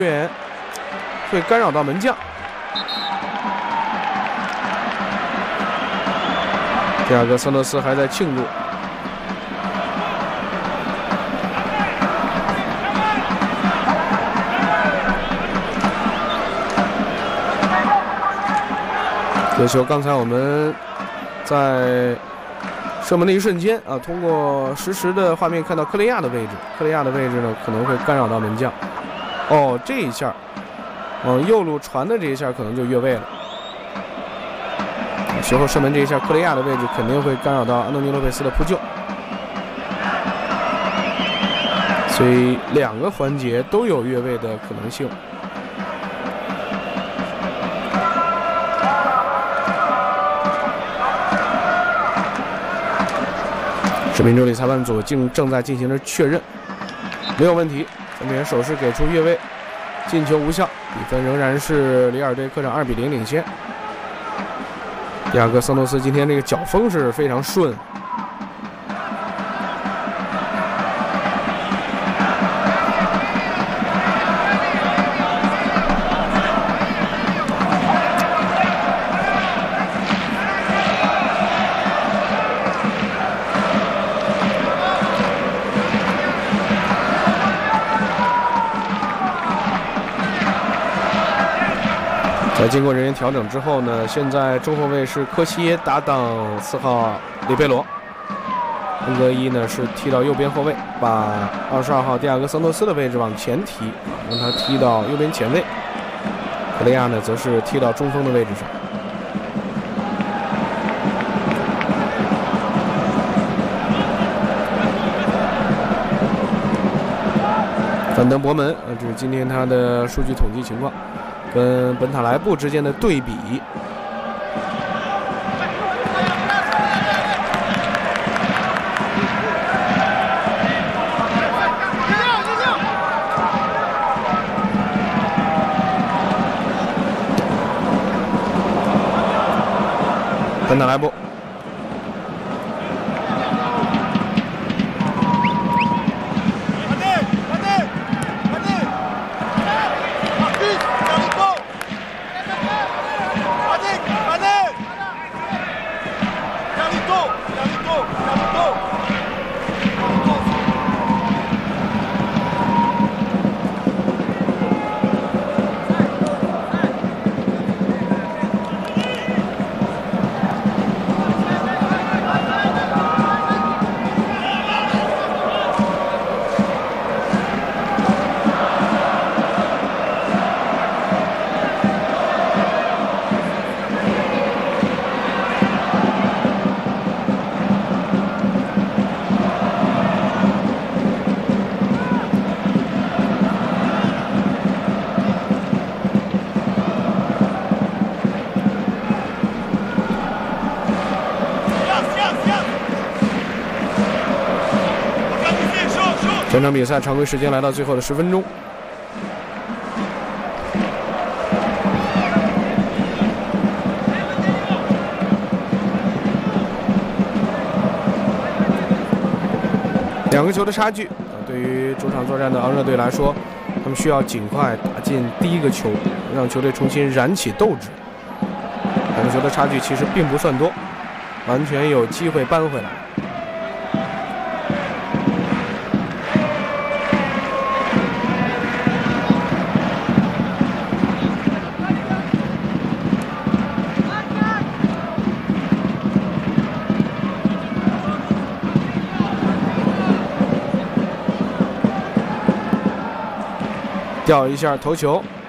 员会干扰到门将。第二个桑德斯还在庆祝。这球刚才我们在射门的一瞬间啊，通过实时的画面看到克雷亚的位置，克雷亚的位置呢可能会干扰到门将。哦，这一下往右路传的这一下可能就越位了。随后射门这一下，克雷亚的位置肯定会干扰到安东尼·洛佩斯的扑救，所以两个环节都有越位的可能性。视频助理裁判组正在进行着确认，没有问题。裁判员手势给出越位，进球无效，比分仍然是里尔队客场2比0领先。第二个桑托斯今天这个脚风是非常顺。在经过人员调整之后呢，现在中后卫是科西耶搭档4号里贝罗，恩格伊呢是踢到右边后卫，把22号第二个桑托斯的位置往前踢，让他踢到右边前卫。克雷亚呢则是踢到中锋的位置上。范登博门，这是今天他的数据统计情况。跟本塔莱布之间的对比，本塔莱布。全场比赛常规时间来到最后的10分钟，两个球的差距对于主场作战的昂热队来说，他们需要尽快打进第一个球，让球队重新燃起斗志。两个球的差距其实并不算多，完全有机会扳回来。掉一下头球，